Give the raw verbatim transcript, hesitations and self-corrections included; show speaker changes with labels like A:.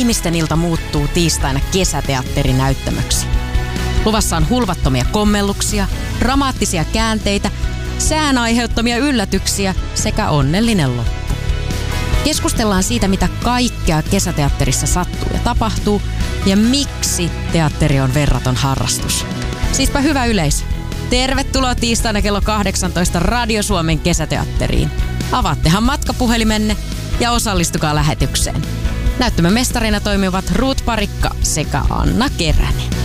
A: ihmisten ilta muuttuu tiistaina kesäteatterinäyttämöksi. Luvassa on hulvattomia kommelluksia, dramaattisia käänteitä, sään aiheuttamia yllätyksiä sekä onnellinen loppu. Keskustellaan siitä, mitä kaikkea kesäteatterissa sattuu ja tapahtuu ja miksi teatteri on verraton harrastus. Siispä hyvä yleisö. Tervetuloa tiistaina kello kahdeksantoista Radio Suomen kesäteatteriin. Avaattehan matkapuhelimenne ja osallistukaa lähetykseen. Näyttämön mestarina toimivat Ruut Parikka sekä Anna Keränen.